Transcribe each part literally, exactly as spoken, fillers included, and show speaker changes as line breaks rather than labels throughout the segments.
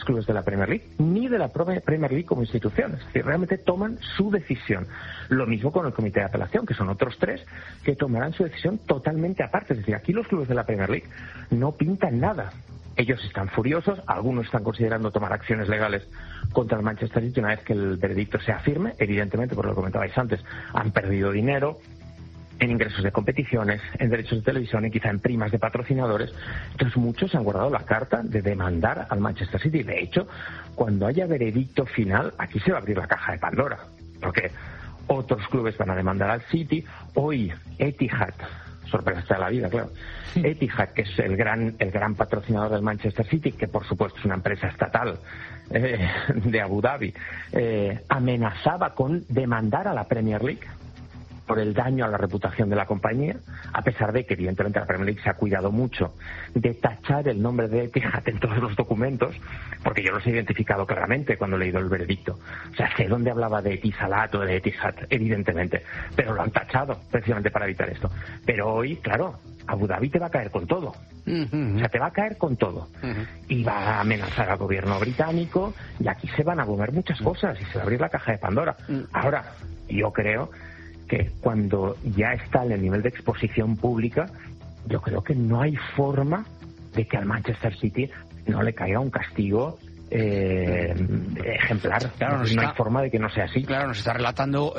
clubes de la Premier League ni de la Premier League como institución. Es decir, realmente toman su decisión. Lo mismo con el comité de apelación, que son otros tres que tomarán su decisión totalmente aparte. Es decir, aquí los clubes de la Premier League no pintan nada. Ellos están furiosos, algunos están considerando tomar acciones legales contra el Manchester City una vez que el veredicto sea firme. Evidentemente, por lo que comentabais antes, han perdido dinero en ingresos de competiciones, en derechos de televisión y quizá en primas de patrocinadores. Entonces muchos han guardado la carta de demandar al Manchester City. De hecho, cuando haya veredicto final, aquí se va a abrir la caja de Pandora, porque otros clubes van a demandar al City. Hoy Etihad, sorpresa de la vida, claro, sí. Etihad, que es el gran el gran patrocinador del Manchester City, que por supuesto es una empresa estatal eh, de Abu Dhabi, eh, amenazaba con demandar a la Premier League por el daño a la reputación de la compañía, a pesar de que evidentemente la Premier League se ha cuidado mucho de tachar el nombre de Etihad en todos los documentos, porque yo los he identificado claramente cuando he leído el veredicto. O sea, sé dónde hablaba de Etisalat o de Etihad, evidentemente, pero lo han tachado precisamente para evitar esto. Pero hoy, claro, Abu Dhabi te va a caer con todo. Uh-huh. O sea, te va a caer con todo. Uh-huh. Y va a amenazar al gobierno británico, y aquí se van a mover muchas cosas y se va a abrir la caja de Pandora. Uh-huh. Ahora, yo creo que cuando ya está en el nivel de exposición pública, yo creo que no hay forma de que al Manchester City no le caiga un castigo eh, ejemplar. Claro, no está, hay forma de que no sea así.
Claro, nos está relatando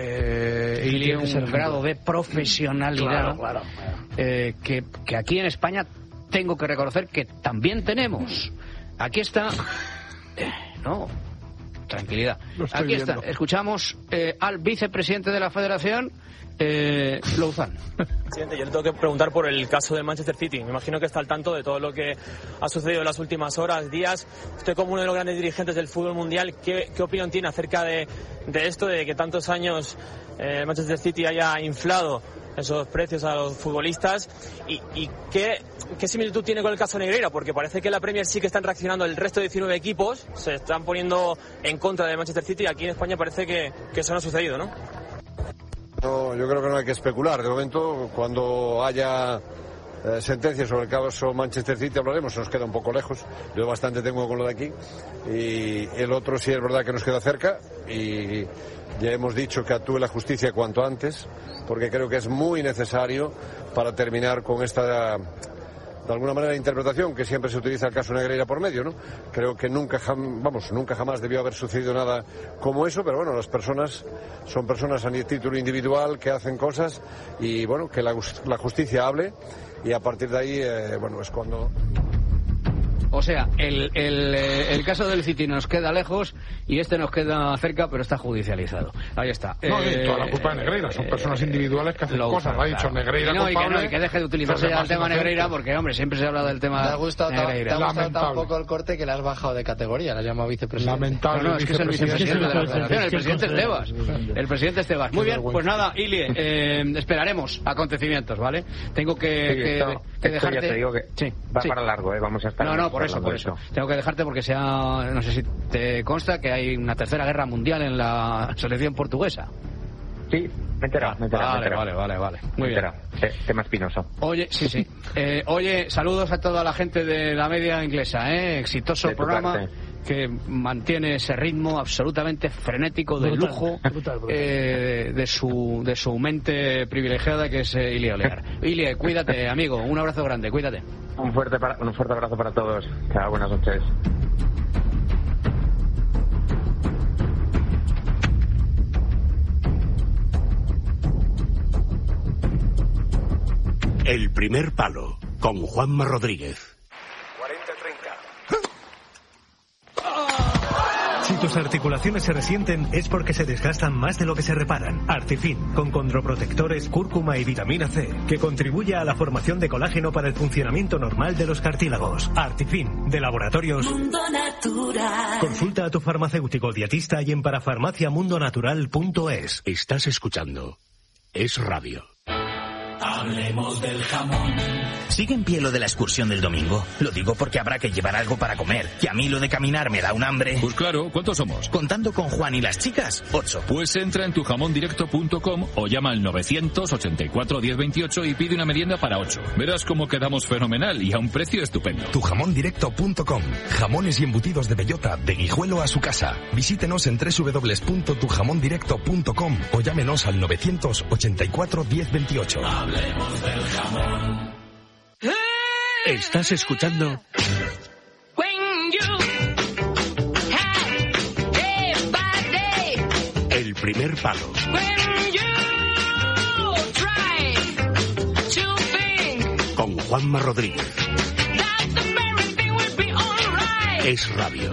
eh, eh, Ili, un grado de profesionalidad claro, claro, claro. Eh, que, que aquí en España tengo que reconocer que también tenemos. Aquí está... Eh, no... Tranquilidad. Aquí está. Viendo. Escuchamos eh, al vicepresidente de la Federación, eh, Louzán.
Presidente, yo le tengo que preguntar por el caso del Manchester City. Me imagino que está al tanto de todo lo que ha sucedido en las últimas horas, días. Usted, como uno de los grandes dirigentes del fútbol mundial, ¿qué, qué opinión tiene acerca de, de esto, de que tantos años eh, Manchester City haya inflado esos precios a los futbolistas? ¿Y, y qué, qué similitud tiene con el caso Negreira? Porque parece que la Premier sí que están reaccionando, el resto de diecinueve equipos se están poniendo en contra de Manchester City, y aquí en España parece que, que eso no ha sucedido, ¿no?
No, yo creo que no hay que especular. De momento, cuando haya eh, sentencias sobre el caso Manchester City hablaremos. Nos queda un poco lejos. Yo bastante tengo con lo de aquí. Y el otro sí es verdad que nos queda cerca. Y ya hemos dicho que actúe la justicia cuanto antes, porque creo que es muy necesario para terminar con esta, de alguna manera, interpretación que siempre se utiliza el caso Negreira por medio, ¿no? Creo que nunca, jam, vamos, nunca jamás debió haber sucedido nada como eso, pero bueno, las personas son personas a título individual que hacen cosas y bueno, que la, la justicia hable, y a partir de ahí, eh, bueno, es cuando...
O sea, el, el, el caso del City nos queda lejos y este nos queda cerca, pero está judicializado. Ahí está.
No,
eh,
toda la culpa de Negreira. Son personas individuales que hacen lo cosas. Lo ha dicho Negreira.
Y no, y que, no, y
que
deje de utilizarse ya el tema Negreira, porque, hombre, siempre se habla del tema
Negreira. ¿Te ha gustado,
Negreira.
te ha gustado tampoco el corte que le has bajado de categoría? Le has llamado vicepresidente.
Lamentable.
No, no, es que es el vicepresidente de la Federación, el presidente es Tebas. El presidente es Tebas. Muy bien, pues nada, Ili, eh, esperaremos acontecimientos, ¿vale? Tengo que,
sí,
que,
esto,
que
esto
dejarte...
ya te digo que
sí,
va
sí.
para largo, ¿eh? Vamos a estar...
No, no, por eso, por eso. Tengo que dejarte porque sea, no sé si te consta que hay una tercera guerra mundial en la selección portuguesa.
Sí, me he enterado, me he enterado.
Vale, vale, vale, vale. Muy bien.
Eh, tema espinoso.
Oye, sí, sí. Eh, oye, saludos a toda la gente de la media inglesa, ¿eh? Exitoso programa parte. Que mantiene ese ritmo absolutamente frenético de brutal, lujo brutal, brutal. Eh, de su de su mente privilegiada, que es eh, Ilie Olear. Ilie, cuídate, amigo. Un abrazo grande, cuídate.
Un fuerte, para, un fuerte abrazo para todos. Chao, buenas noches.
El primer palo, con Juanma Rodríguez.
cuarenta treinta.
Si tus articulaciones se resienten es porque se desgastan más de lo que se reparan. Artifin, con condroprotectores, cúrcuma y vitamina C, que contribuye a la formación de colágeno para el funcionamiento normal de los cartílagos. Artifin, de Laboratorios
Mundo Natural.
Consulta a tu farmacéutico dietista y en parafarmacia mundo natural punto es.
Estás escuchando Es Radio.
Hablemos del jamón.
¿Sigue en pie lo de la excursión del domingo? Lo digo porque habrá que llevar algo para comer. Que a mí lo de caminar me da un hambre.
Pues claro, ¿cuántos somos?
Contando con Juan y las chicas, ocho.
Pues entra en tu jamón directo punto com o llama al novecientos ochenta y cuatro diez veintiocho y pide una merienda para ocho. Verás cómo quedamos fenomenal y a un precio estupendo.
tu jamón directo punto com. Jamones y embutidos de bellota, de Guijuelo a su casa. Visítenos en doble u doble u doble u punto tu jamón directo punto com o llámenos al novecientos ochenta y cuatro diez veintiocho.
Hablemos del jamón.
Estás escuchando El Primer Palo con Juanma Rodríguez. Es radio.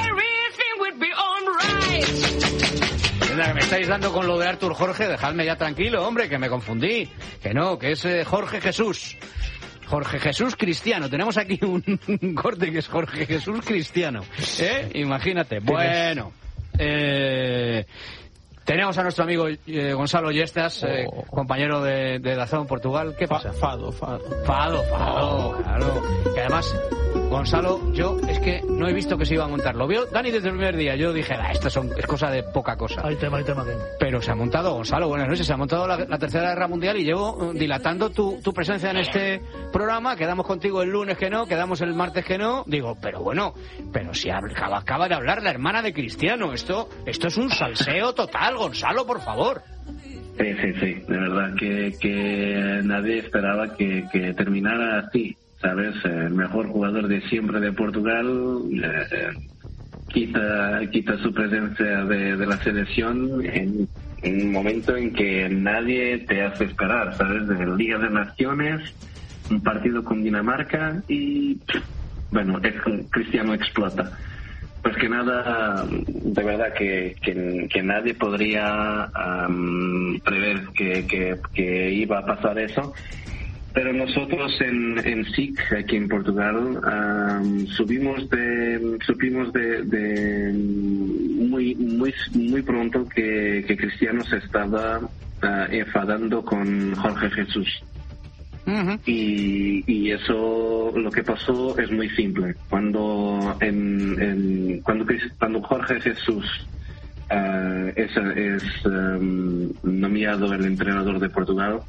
Que me estáis dando con lo de Artur Jorge, dejadme ya tranquilo, hombre, que me confundí. Que no, que es eh, Jorge Jesús. Jorge Jesús Cristiano. Tenemos aquí un, un corte que es Jorge Jesús Cristiano. ¿Eh? Imagínate. Bueno. Eh... Tenemos a nuestro amigo eh, Gonzalo Yestas, eh, oh. compañero de, de Dazón Portugal. ¿Qué pasa?
Fado, fado.
Fado, fado, oh. claro. Que además, Gonzalo, yo es que no he visto que se iba a montar. Lo vio Dani desde el primer día. Yo dije, ah, esto son, es cosa de poca cosa.
Hay tema, hay tema.
Pero se ha montado, Gonzalo, buenas noches, se ha montado la, la Tercera Guerra Mundial y llevo dilatando tu, tu presencia en este programa. Quedamos contigo el lunes que no, quedamos el martes que no. Digo, pero bueno, pero si acaba, acaba de hablar la hermana de Cristiano. Esto, esto es un salseo total, Gonzalo, por favor.
Sí, sí, sí, de verdad que, que nadie esperaba que, que terminara así, ¿sabes? El mejor jugador de siempre de Portugal eh, quita, quita su presencia de, de la selección en, en un momento en que nadie te hace esperar, ¿sabes? De Liga de Naciones, un partido con Dinamarca y, bueno, es Cristiano explota. Pues que nada, de verdad que, que, que nadie podría um, prever que, que, que iba a pasar eso. Pero nosotros en, en S I C, aquí en Portugal, um, subimos de, supimos de, de muy, muy, muy pronto que, que Cristiano se estaba uh, enfadando con Jorge Jesús. Uh-huh. Y, y eso, lo que pasó es muy simple. Cuando en, en cuando, cuando Jorge Jesús uh, es, es um, nominado el entrenador de Portugal,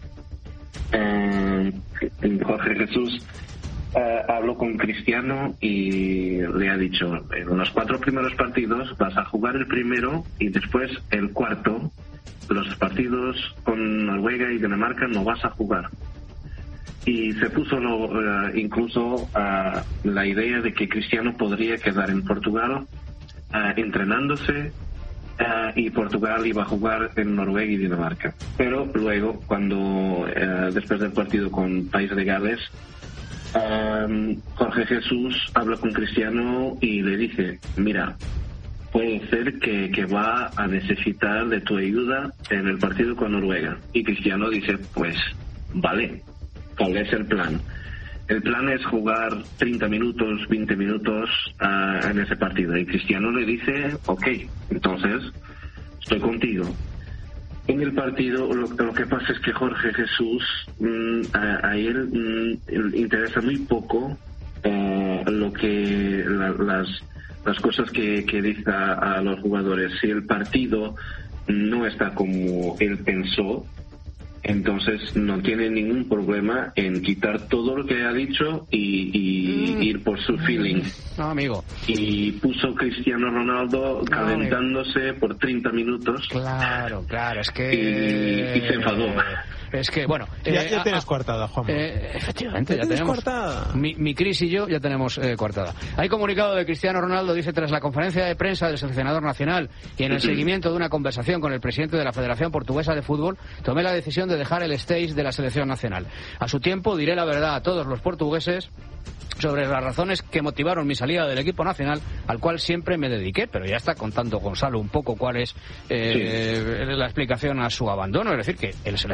uh, Jorge Jesús uh, habló con Cristiano y le ha dicho, en los cuatro primeros partidos vas a jugar el primero y después el cuarto, los partidos con Noruega y Dinamarca no vas a jugar. Y se puso lo, uh, incluso uh, la idea de que Cristiano podría quedar en Portugal uh, entrenándose uh, y Portugal iba a jugar en Noruega y Dinamarca. Pero luego, cuando uh, después del partido con País de Gales, um, Jorge Jesús habla con Cristiano y le dice, mira, puede ser que, que va a necesitar de tu ayuda en el partido con Noruega. Y Cristiano dice, pues vale. ¿Cuál es el plan? El plan es jugar treinta minutos, veinte minutos uh, en ese partido. Y Cristiano le dice, ok, entonces estoy contigo. En el partido lo, lo que pasa es que Jorge Jesús, mmm, a, a él mmm, le interesa muy poco uh, lo que la, las, las cosas que, que dice a, a los jugadores. Si el partido no está como él pensó, entonces no tiene ningún problema en quitar todo lo que ha dicho y, y mm. ir por su feeling.
No, amigo.
Y puso Cristiano Ronaldo no, calentándose amigo. por treinta minutos.
Claro, claro, es que...
Y, y se enfadó.
Es que, bueno...
Ya,
eh,
ya tienes
a,
coartada, Juan.
Eh, efectivamente,
ya,
ya tenemos...
coartada.
Mi, mi Cris y yo ya tenemos eh, coartada. Hay comunicado de Cristiano Ronaldo, dice, tras la conferencia de prensa del seleccionador nacional y en el seguimiento de una conversación con el presidente de la Federación Portuguesa de Fútbol, tomé la decisión de dejar el stage de la selección nacional. A su tiempo diré la verdad a todos los portugueses sobre las razones que motivaron mi salida del equipo nacional, al cual siempre me dediqué, pero ya está contando Gonzalo un poco cuál es eh, sí. la explicación a su abandono, es decir, que el seleccionador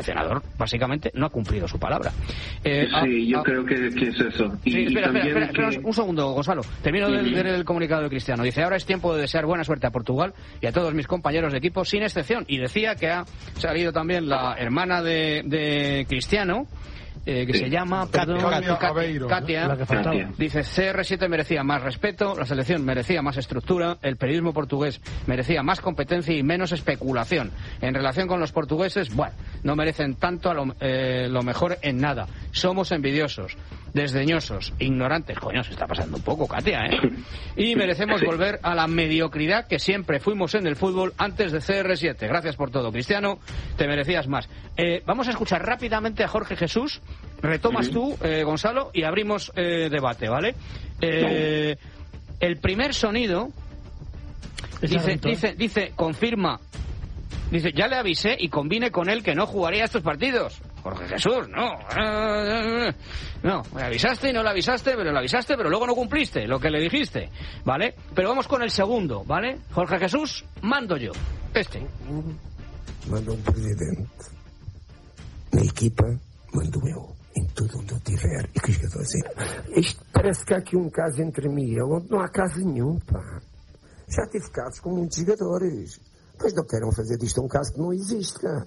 básicamente no ha cumplido su palabra.
Eh, sí, a, yo a... creo que, que es eso. Y,
sí, espera,
y
espera, espera,
que...
un segundo, Gonzalo. Termino de leer el comunicado de Cristiano. Dice, ahora es tiempo de desear buena suerte a Portugal y a todos mis compañeros de equipo, sin excepción. Y decía que ha salido también la hermana de, de Cristiano, Eh, que sí. se llama perdón,
Katia,
Katia,
Aveiro,
Katia,
la que faltaba.
Dice C R siete merecía más respeto, la selección merecía más estructura, el periodismo portugués merecía más competencia y menos especulación. En relación con los portugueses, bueno, no merecen tanto a lo, eh, lo mejor en nada. Somos envidiosos, desdeñosos, ignorantes. Coño, se está pasando un poco, Katia, ¿eh? Y merecemos volver a la mediocridad que siempre fuimos en el fútbol antes de C R siete. Gracias por todo, Cristiano, te merecías más. Eh, vamos a escuchar rápidamente a Jorge Jesús. Retomas tú, eh, Gonzalo, y abrimos eh, debate, ¿vale? Eh, el primer sonido dice, dice, dice, confirma, dice, ya le avisé y convine con él que no jugaría estos partidos. Jorge Jesús, no, no, me avisaste y no le avisaste, pero le avisaste, pero luego no cumpliste lo que le dijiste, ¿vale? Pero vamos con el segundo, ¿vale? Jorge Jesús, mando yo, este.
Manda um presidente, na equipa, mando eu. Em tudo onde eu estiver e que os jogadores ir. Isto parece que há aqui um caso entre mim e ele onde não há caso nenhum, pá. Já tive casos com muitos jogadores. Pois não queiram fazer disto um caso que não existe, cara.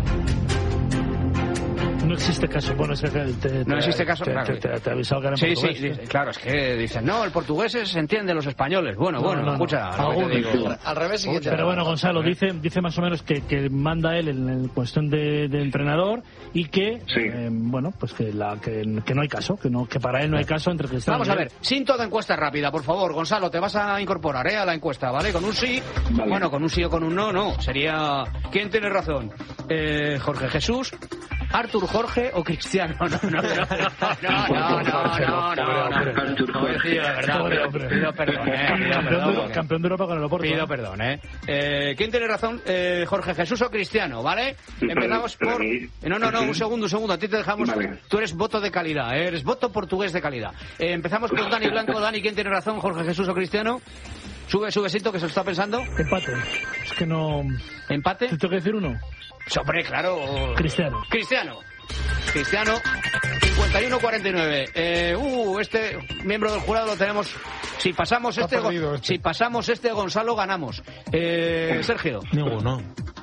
No existe caso. Bueno, es que te, te,
no existe caso.
Te,
claro.
te, te, te ha avisado que era
sí,
portugués.
Sí, sí, claro, es que dicen, no, el portugués se entiende los españoles. Bueno,
no,
bueno,
no,
escucha.
No,
no, digo.
Al revés, sí.
Pero bueno, Gonzalo, dice, dice más o menos que, que manda él en, en cuestión de, de entrenador y que, sí. eh, bueno, pues que, la, que, que no hay caso, que no que para él no hay caso entre Cristiano.
Vamos a ver, sin toda encuesta rápida, por favor, Gonzalo, te vas a incorporar ¿eh? a la encuesta, ¿vale? Con un sí, vale. Bueno, con un sí o con un no, no. Sería, ¿quién tiene razón? Eh, Jorge Jesús, Artur Jorge o Cristiano. No, no, no, no, no, no, no, no, no, de verdad, pido perdón, eh, pido perdón.
Campeón de Europa con el Oporto.
Pido perdón, eh. eh. ¿Quién tiene razón? Eh, Jorge Jesús o Cristiano, ¿vale? Empezamos por... No, no, no, un segundo, un segundo, a ti te dejamos... Tú eres voto de calidad, ¿eh? Eres voto portugués de calidad. Eh, empezamos por Dani Blanco. Dani, ¿quién tiene razón? ¿Jorge Jesús o Cristiano? Sube, subecito, que se lo está pensando.
Empate. Es que no...
¿Empate?
¿Te tengo que decir uno?
Hombre, claro.
Cristiano.
Cristiano. Cristiano, cincuenta y uno cuarenta y nueve. Eh, uh, este miembro del jurado lo tenemos. Si pasamos este, perdido, este. si pasamos este Gonzalo, ganamos. Eh, Sergio.
Ninguno.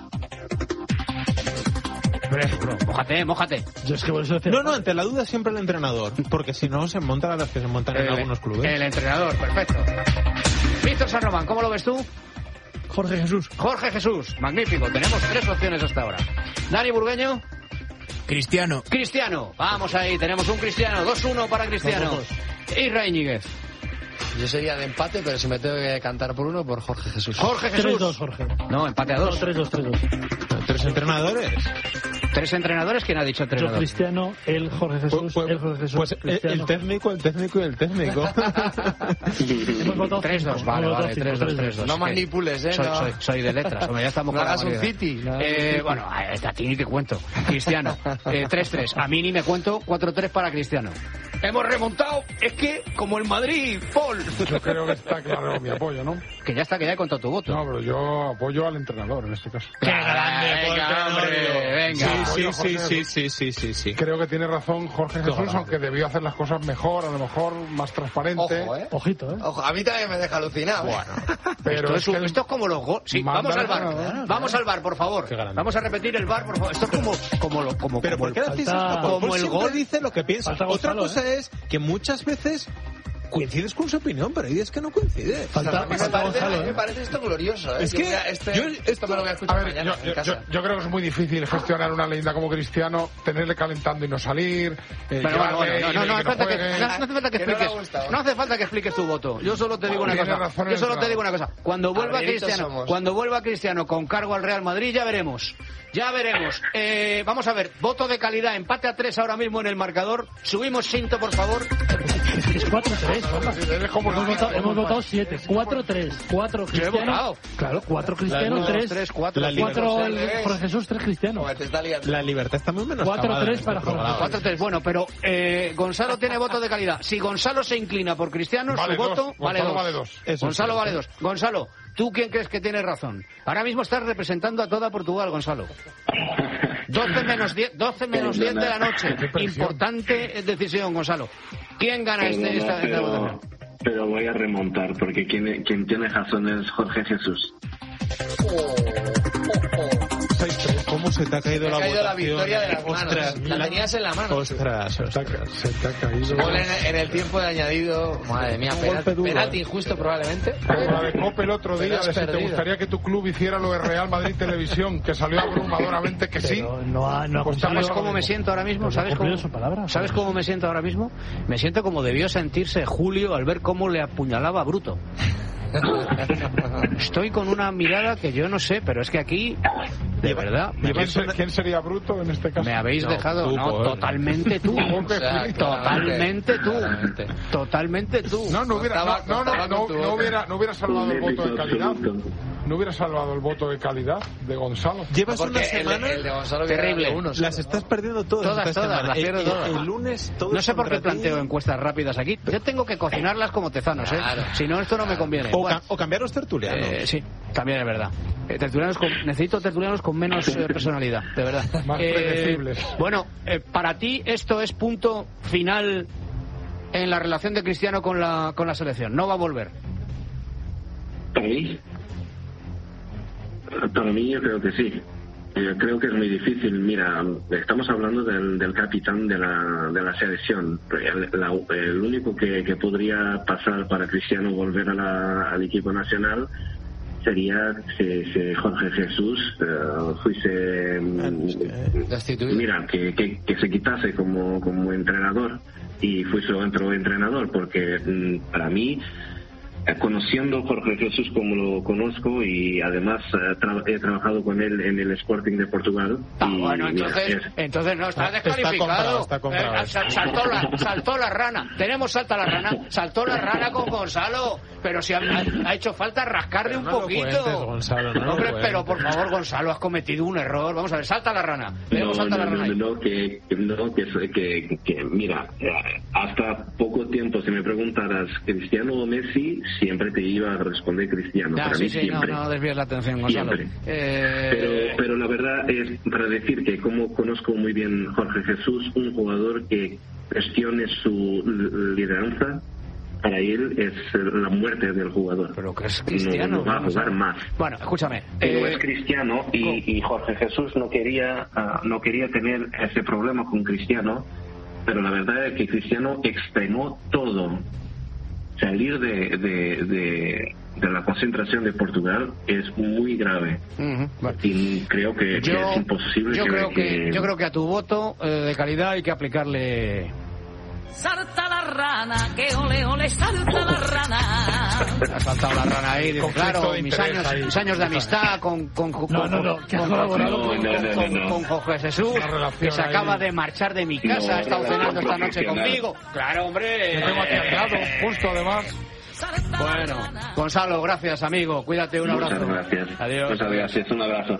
Mójate, mójate.
Yo es que por eso decía... No, no, ante la duda siempre el entrenador. Porque si no, se montan a las que se montan en
el,
algunos clubes.
El entrenador, perfecto. Víctor San Román, ¿cómo lo ves tú?
Jorge Jesús.
Jorge Jesús, magnífico. Tenemos tres opciones hasta ahora. Dani Burgueño.
Cristiano.
Cristiano. Vamos ahí, tenemos un Cristiano. dos uno para Cristiano. Isra Íñiguez.
Yo sería de empate, pero si me tengo que cantar por uno, por Jorge Jesús.
Jorge Jesús.
tres dos, Jorge.
No, empate a dos.
No, tres dos, tres dos.
¿Tres entrenadores?
¿Tres entrenadores? ¿Quién ha dicho entrenador?
Yo Cristiano, él Jorge Jesús,
pues,
él Jorge Jesús.
Pues Cristiano. El técnico, el técnico y el técnico.
Hemos votado tres dos, vale, vale, tres dos, tres dos.
No manipules, eh.
Soy,
no.
soy, soy de letras, hombre, ya estamos
no
con
hagas
la
un City. No
eh, bueno, a ti ni te cuento. Cristiano, eh, tres tres. A mí ni me cuento, cuatro tres para Cristiano. Hemos remontado, es que como el Madrid, Paul.
Yo creo que está claro mi apoyo, ¿no?
Que ya está, que ya he contado tu voto.
No, pero yo apoyo al entrenador en este caso.
¡Qué grande, venga, hombre! Venga.
Sí, sí, sí, sí, sí, sí, sí.
Creo que tiene razón Jorge Jesús, Ojalá. aunque debió hacer las cosas mejor, a lo mejor más transparente.
Ojo, ¿eh?
Ojito, ¿eh?
Ojo, a mí también me deja alucinado.
Bueno, pero esto es, es, que esto es como los goles. Sí, vamos al bar. Claro, vamos claro. al bar, por favor. Vamos a repetir el bar, por favor. Esto es como, como, lo, como,
pero
como
¿por qué
el,
decís
falta...
esto?
Como el gol
dice lo que piensa. Otra
Gonzalo,
cosa
¿eh?
es que muchas veces coincides con su opinión, pero hay días que no coincide.
Falta, o sea, me, parece, Gonzalo, ¿eh? me parece esto glorioso. ¿eh?
Es que
mira, este,
yo,
esto me lo voy a escuchar
a ver,
mañana
yo,
en casa.
Yo, yo creo que es muy difícil gestionar una leyenda como Cristiano, tenerle calentando y no salir. Eh,
pero bueno, bueno, no, no, no, no, hace falta que, no, no hace falta que
que
expliques.
No, gustado,
no hace falta que expliques tu voto. Yo solo te digo una cosa. Yo solo te digo una cosa. Cuando vuelva Cristiano, somos. cuando vuelva Cristiano con cargo al Real Madrid, ya veremos. Ya veremos. Eh, vamos a ver, voto de calidad, empate a tres ahora mismo en el marcador. Subimos cinto, por favor.
Es cuatro tres. Hemos votado, hemos votado siete. cuatro tres. cuatro Cristiano. Claro, cuatro Cristiano, tres. cuatro Jorge Jesús, tres Cristiano.
La libertad está muy menos.
cuatro tres para Jorge.
cuatro tres. Bueno, pero eh, Gonzalo tiene voto de calidad. Si Gonzalo se inclina por Cristiano,
vale
su
dos.
voto vale dos.
Vale dos.
Gonzalo sí, vale dos. Gonzalo, ¿tú quién crees que tiene razón? Ahora mismo estás representando a toda Portugal, Gonzalo. doce menos diez, doce menos diez de la noche. Importante decisión, Gonzalo. ¿Quién gana este, esta, esta votación?
Pero voy a remontar, porque quien, quien tiene razón es Jorge Jesús.
¿Cómo se te ha caído,
la,
ha caído
la victoria de las manos? Ostras, la tenías en la mano.
Ostras, ostras.
Se te ha caído.
Gol en, en el tiempo de añadido. Madre mía, penalti, duro, penalti injusto probablemente.
Como la de Cope el otro día, de si te gustaría que tu club hiciera lo de Real Madrid Televisión, que salió abrumadoramente que sí.
No ha, no ha
pues ¿sabes cómo me siento ahora mismo? ¿Sabes cómo, ¿Sabes cómo me siento ahora mismo? Me siento como debió sentirse Julio al ver cómo le apuñalaba a Bruto. Estoy con una mirada que yo no sé, pero es que aquí, de verdad...
¿Quién, ser, ¿Quién sería Bruto en este caso?
Me habéis no,
tú,
dejado... No,
pues.
totalmente tú.
O
sea, totalmente tú. Totalmente tú.
No, no hubiera, no, no, no, no, no hubiera, no hubiera salvado el voto de calidad. No hubiera salvado el voto de calidad de Gonzalo.
Llevas una semana
el, el de Gonzalo
terrible.
Uno,
las estás perdiendo todas.
Todas, todas, las pierdo
el,
todas.
El, el lunes todo.
No sé por qué planteo encuestas rápidas aquí. Yo tengo que cocinarlas como tezanos, ¿eh? Claro. Si no, esto no me conviene.
O, bueno, o cambiar los tertulianos.
Eh, sí, también es verdad. Eh, tertulianos con, necesito tertulianos con menos eh, personalidad, de verdad.
Más eh, predecibles.
Bueno, eh, para ti esto es punto final en la relación de Cristiano con la, con la selección. No va a volver.
¿Para mí? Para mí yo creo que sí. Yo creo que es muy difícil. Mira, estamos hablando del, del capitán de la, de la selección. El, la, el único que, que podría pasar para Cristiano volver a la, al equipo nacional sería si, si Jorge Jesús uh, fuese...
Destituido.
Mira, que, que, que se quitase como, como entrenador y fuese otro entrenador, porque mm, para mí... Conociendo a Jorge Jesús como lo conozco y además uh, tra he trabajado con él en el Sporting de Portugal.
Ah,
y,
bueno, entonces,
mira, es...
entonces no está descalificado.
Está comprado, está comprado.
Eh, sal, saltó, la, saltó la rana. Tenemos salta la rana. Saltó la rana con Gonzalo. Pero si ha, ha hecho falta rascarle un
no
poquito.
Cuentes, Gonzalo, no
Hombre, pero por favor, Gonzalo, has cometido un error. Vamos a ver, salta la rana. Tenemos
no,
salta
no,
la rana.
No, no, que, no que, que, que, mira, hasta poco tiempo, si me preguntaras Cristiano o Messi, siempre te iba a responder Cristiano.
Ya,
para
sí,
mí
sí,
siempre.
No, no desvíes la atención, Gonzalo. Eh...
Pero, pero la verdad es para decir que como conozco muy bien Jorge Jesús, un jugador que gestione su lideranza, para él es la muerte del jugador.
Pero que es Cristiano.
No, no va a jugar más.
Bueno, escúchame.
Pero
eh...
es Cristiano y, y Jorge Jesús no quería, uh, no quería tener ese problema con Cristiano, pero la verdad es que Cristiano extremó todo. Salir de, de, de, de la concentración de Portugal es muy grave. Uh-huh. Bueno. Y creo que,
yo,
que es imposible.
Yo,
que,
creo que,
que...
yo creo que a tu voto eh, de calidad hay que aplicarle...
Salta la rana, que ole ole, salta la rana.
Ha saltado la rana ahí, dice, claro, mis años, ahí. mis años de amistad con con con,
no, no, no, que
con,
con,
no,
con,
no, con, no, con, no. con Jorge Jesús, que se acaba ahí. de marchar de mi casa, no, ha estado cenando esta noche conmigo. Claro, hombre.
Yo tengo aquí al lado, justo además.
Bueno, Gonzalo, gracias, amigo. Cuídate, un abrazo.
Muchas gracias.
Adiós.
Muchas gracias, un abrazo.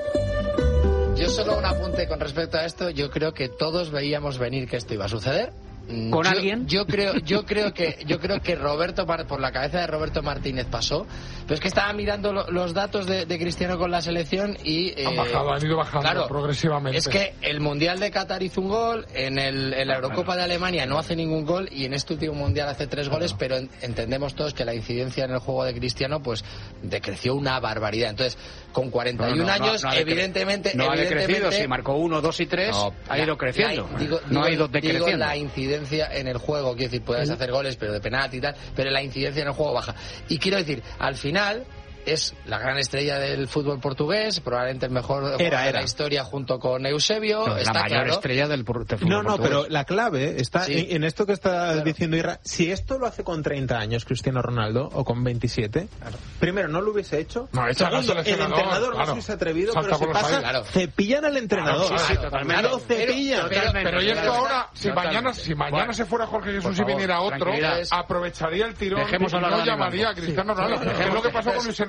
Yo solo un apunte con respecto a esto. Yo creo que todos veíamos venir que esto iba a suceder.
¿Con
yo,
alguien?
Yo creo, yo creo que, yo creo que Roberto, por la cabeza de Roberto Martínez pasó, pero es que estaba mirando lo, los datos de, de Cristiano con la selección y eh,
han bajado, han ido bajando
claro,
progresivamente.
Es que el Mundial de Qatar hizo un gol, en, el, en la Eurocopa de Alemania no hace ningún gol y en este último Mundial hace tres goles, pero en, entendemos todos que la incidencia en el juego de Cristiano pues decreció una barbaridad. Entonces, con cuarenta y uno no, no,
no,
años,
no
evidentemente,
no ha
evidentemente,
decrecido, si marcó uno, dos y tres, no, ha ido creciendo.
La, digo,
no
digo,
ha ido decreciendo.
Digo la incidencia en el juego. Quiero decir, puedes hacer goles, pero de penalti y tal, pero la incidencia en el juego baja. Y quiero decir, al final es la gran estrella del fútbol portugués, probablemente el mejor jugador era, era. de la historia junto con Eusebio.
No,
está
la mayor
claro.
estrella del, del fútbol
No, no,
portugués.
pero la clave está sí. en, en esto que está claro. diciendo Irra. Si esto lo hace con treinta años Cristiano Ronaldo o con veintisiete, claro. primero no lo hubiese hecho.
No,
Segundo, el entrenador
claro.
no se hubiese atrevido,
Salta
pero si pasa,
claro.
cepillan al entrenador.
Claro, sí, sí,
totalmente. Lo cepillan.
Pero, pero, pero y esto ahora, si mañana, si mañana bueno, se fuera Jorge Jesús y viniera otro, aprovecharía el tirón y no llamaría a Cristiano Ronaldo. Es lo que pasó con Luis Enrique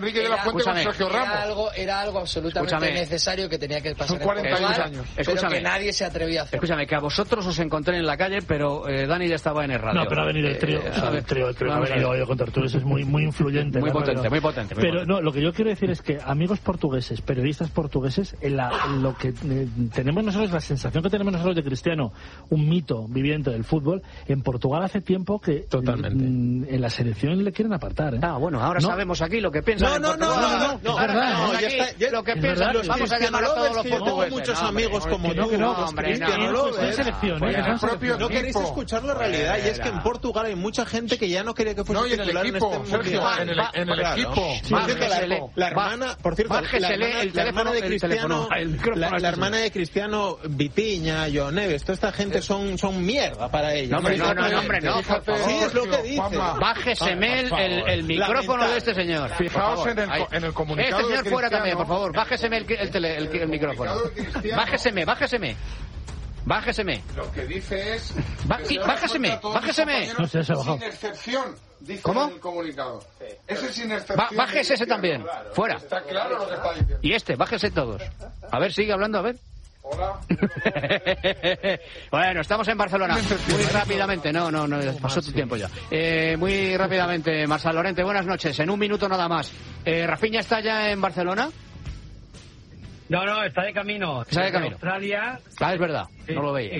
Enrique de la Fuente con Sergio Ramos.
Era algo, era algo absolutamente
Escúchame.
necesario que tenía que pasar.
Son cuarenta y un años.
Pero
Escúchame.
que nadie se atrevía a hacer.
Escúchame, que a vosotros os encontré en la calle, pero eh, Dani ya estaba en el radio.
No, pero ha venido el trío.
Eh,
o sea, el trío, el trío ha
vamos a
venido
ver.
hoy con tertulias, es muy, muy influyente.
Muy
¿no?
potente,
Pero-
muy potente. muy
Pero
potente.
no, lo que yo quiero decir es que amigos portugueses, periodistas portugueses, en la, en lo que eh, tenemos nosotros, la sensación que tenemos nosotros de Cristiano, un mito viviente del fútbol, en Portugal hace tiempo que
Totalmente.
mm, en la selección le quieren apartar. ¿eh?
Ah, bueno, ahora
No.
sabemos aquí lo que piensan
No,
en
no, no,
Portugal.
no, no, no,
Ahora
verdad,
sabemos
no, ya
aquí
está, ya-
lo que
es
piensan.
verdad,
Vamos a llamar a
Cristiano
todos los
Lovers, que yo tengo
portugueses.
muchos
No, hombre,
amigos como
que no,
tú,
que no,
los
hombre,
Cristiano
no.
Lovers.
Pues es selección,
Pues
¿eh?
en el
Es una
propio
No queréis
equipo.
escuchar la realidad, y es que en Portugal hay mucha gente que ya no quería que fuese
No, y en el
titular
equipo,
en este
Sergio,
mundial.
en el, en el
Claro.
equipo.
Por cierto, la,
Bájesele,
la hermana, por cierto,
bájesele
la hermana,
el
la
teléfono,
hermana de
el
Cristiano,
teléfono, el micrófono
la,
a este
la hermana de Cristiano, Vitiña, Joan Neves, toda esta gente son, son mierda para ella.
No, hombre, no, no, no, hombre, no, por
Fíjate,
favor.
Sí, es lo que dice.
Juanma.
Bájeseme el, el, el micrófono
Lamentable.
de este señor. por
Fijaos
favor.
en el,
Ahí.
en el comunicado
Este señor
de
fuera
Cristiano.
también, por favor. Bájeseme el, el, tele- el, el micrófono.
comunicado de Cristiano.
Bájeseme, bájeseme. Bájeseme.
Lo que dice es...
Va-
que
sí,
se da
bájeseme,
cuenta a todos mis
bájeseme.
compañeros
No sé, se ha bajado.
Sin excepción, dice
¿Cómo?
en el comunicado. Ese sin excepción.
Ba- bájese ese
de
también.
Cristiano.
Fuera.
Está claro lo que está diciendo.
Y este, bájese todos. A ver, sigue hablando, a ver.
Hola.
Bueno, estamos en Barcelona. Muy rápidamente, no, no, no, pasó tu tiempo ya. Eh, muy rápidamente, Marcel Lorente, buenas noches. En un minuto nada más. Eh, ¿Rafinha está ya en Barcelona?
No, no, está de camino.
Está de
Desde
camino.
Australia.
Ah, es verdad,
Sí,
no lo veía.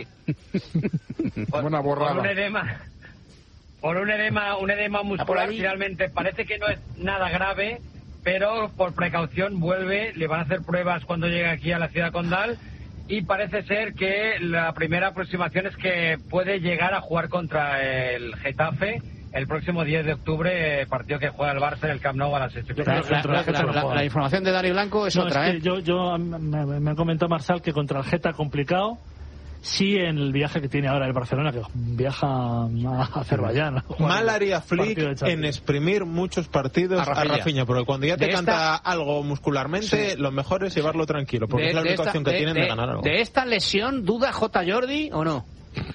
Buena
Por un
borrada.
edema. Por un edema, un edema
por
muscular,
ahí.
finalmente parece que no es nada grave, pero por precaución vuelve, le van a hacer pruebas cuando llegue aquí a la ciudad condal y parece ser que la primera aproximación es que puede llegar a jugar contra el Getafe el próximo diez de octubre, partido que juega el Barça en el Camp Nou a las seis.
La, la- la- la- la- la información de Dani Blanco es
No,
otra,
es que
¿eh?
yo, yo me, me ha comentado Marsal que contra el Geta complicado. Sí, en el viaje que tiene ahora el Barcelona, que viaja a Azerbaiyán.
Mal haría Flick
Partido de Champions.
en exprimir muchos partidos
A
a
Rafinha.
Rafinha, porque cuando ya te
De
canta
esta-
algo muscularmente,
Sí.
lo mejor es llevarlo tranquilo, porque
De-
es la
de
única
esta-
opción que
de-
tienen de,
de-
ganar algo.
¿De esta lesión duda J. Jordi o no?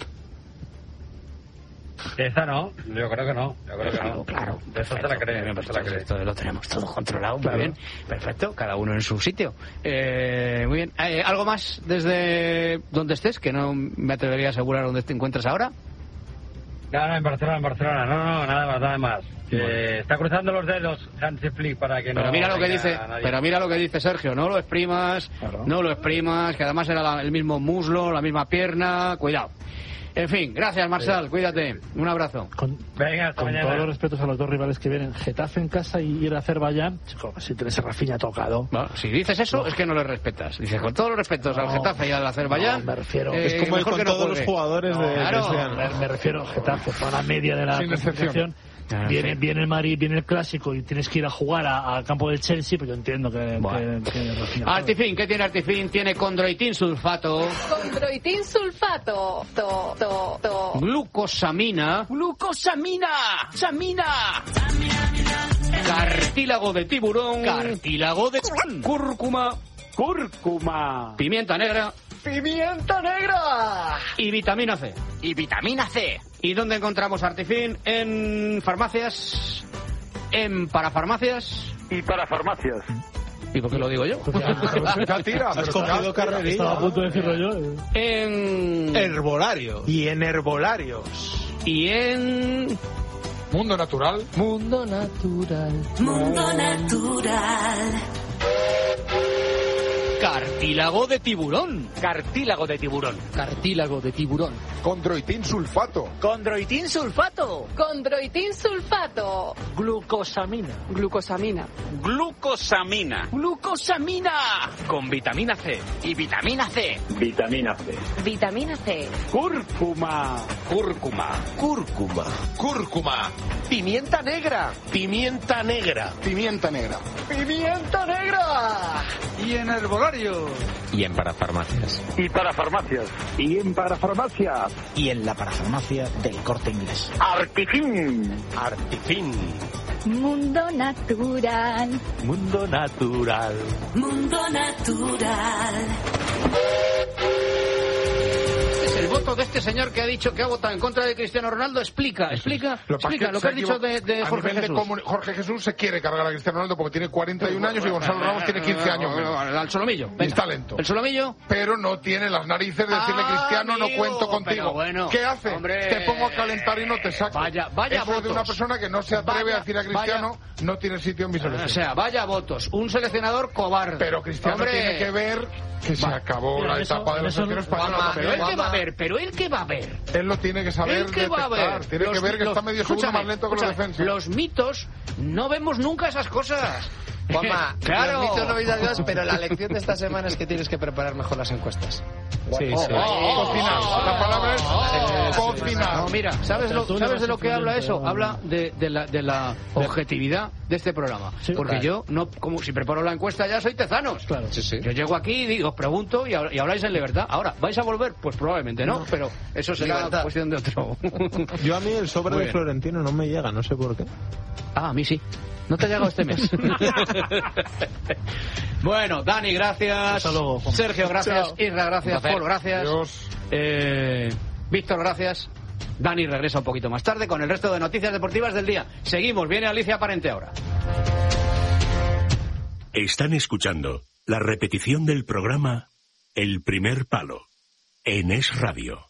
Esta no, yo creo que no, yo creo que no.
Claro,
De eso se la cree, de eso se la cree.
Esto lo tenemos todo controlado, muy bien, perfecto, cada uno en su sitio. Eh, muy bien, Eh, ¿algo más desde donde estés, que no me atrevería a asegurar dónde te encuentras ahora?
No, no, en Barcelona, en Barcelona, no, no, nada más, nada más. Que está cruzando los dedos Hansi Flick para que no...
Pero mira lo que
venga
dice,
nadie.
pero mira lo que dice Sergio, no lo exprimas, no lo exprimas, que además era la- el mismo muslo, la misma pierna, cuidado. En fin, gracias Marcel, cuídate, un abrazo.
Con,
Venga, hasta
con
mañana.
todos los respetos a los dos rivales que vienen, Getafe en casa y ir a Azerbaiyán, chico, si tienes a Rafinha tocado.
Bueno, si dices eso, es que no le respetas. Dices, con todos los respetos al
No,
Getafe y al Azerbaiyán.
no, me refiero.
eh,
Es como ir
mejor
con
que no
todos los
juegue.
jugadores
No,
de
claro.
Cristiano.
Me, me refiero a Getafe, para la media de la
Sin
clasificación.
Ah,
Viene,
sí.
viene el Madrid, viene el Clásico y tienes que ir a jugar a- al campo del Chelsea, pues yo entiendo que...
Bueno.
que, que Rafinha-
Artifin, ¿qué tiene Artifin? Tiene condroitin sulfato,
Condroitin sulfato. To, to, to.
glucosamina,
Glucosamina. Samina.
cartílago de tiburón,
Cartílago de
cúrcuma,
cúrcuma.
pimienta negra
Pimienta negra.
y vitamina C.
Y vitamina C.
¿Y dónde encontramos Artifin? En farmacias, en parafarmacias.
Y para farmacias.
¿Y por qué lo digo yo?
Catira,
Has
pero
cogido carrerilla.
Estaba a punto de decirlo yo. eh.
En...
Herbolarios. Y en herbolarios.
Y en...
Mundo natural.
Mundo natural.
Mundo natural.
Cartílago de tiburón.
Cartílago de tiburón.
Cartílago de tiburón.
Condroitin sulfato.
Condroitin sulfato.
Condroitin sulfato.
Glucosamina.
Glucosamina.
Glucosamina.
Glucosamina.
Con vitamina C.
Y vitamina C.
Vitamina C.
Vitamina C.
Cúrcuma. Cúrcuma.
Cúrcuma.
Cúrcuma.
Pimienta negra.
Pimienta negra.
Pimienta negra.
Pimienta negra.
Y en herbolario.
Y en parafarmacias.
Y para farmacias. Y en parafarmacias.
Y en la parafarmacia del Corte Inglés.
Artifin.
Artifin.
Mundo natural.
Mundo natural.
Mundo natural.
Este es el voto de este señor que ha dicho que ha votado en contra de Cristiano Ronaldo, explica, explica,
Lo
explica
que
lo que has dicho de, de
a
Jorge
nivel
Jesús.
De comuni- Jorge Jesús se quiere cargar a Cristiano Ronaldo porque tiene cuarenta y un años y Gonzalo Ramos tiene quince años menos.
Al solomillo.
Y es
Venga.
talento.
El solomillo.
Pero no tiene las narices de decirle,
Ah,
Cristiano, no
amigo,
cuento
pero
contigo.
bueno,
¿Qué hace?
hombre.
Te pongo a calentar y no te saco.
Vaya, vaya
Eso
votos.
de una persona que no se atreve
Vaya,
a decir a Cristiano,
vaya.
no tiene sitio en mi selección.
O sea, vaya votos. Un seleccionador cobarde.
Pero Cristiano
Hombre.
tiene que ver que se
Va.
acabó
Mira,
la
eso-
etapa de la
eso-
selección española.
Pero
también.
él que va a ver, pero él que va a ver.
Él lo tiene que saber
Él que va a
detectar.
ver.
Tiene
Los-
que ver que
los-
está medio segundo
escúchame,
más lento que los
escúchame,
defensas.
Los mitos no vemos nunca esas cosas.
Juanma,
Claro.
los mitos no veis a Dios, pero la lección de esta semana es que tienes que preparar mejor las encuestas.
Sí, sí.
Cocinar. La palabra es cocinar.
No, mira, ¿sabes, lo,
Tú no
¿sabes
vas
de lo que habla
influyente,
eso?
hombre.
Habla de, de la, de la objetividad de este programa.
Sí,
Porque
claro.
yo, no como si preparo la encuesta ya, soy tezanos.
Claro.
Sí, sí.
Yo llego aquí y digo, os pregunto y, hab- y habláis en libertad. Ahora, ¿vais a volver? Pues probablemente no, pero eso será
Libertad.
cuestión de otro.
Yo a mí el sobre
Muy
de
bien.
Florentino no me llega, no sé por qué.
Ah, a mí sí. No te ha llegado este mes. Bueno, Dani, gracias.
Hasta luego, Juan.
Sergio, gracias.
Chao.
Isra, gracias.
Un placer.
Paul, gracias.
Adiós.
Eh, Víctor, gracias. Dani regresa un poquito más tarde con el resto de noticias deportivas del día. Seguimos, viene Alicia Parente ahora.
Están escuchando la repetición del programa El Primer Palo en Es Radio.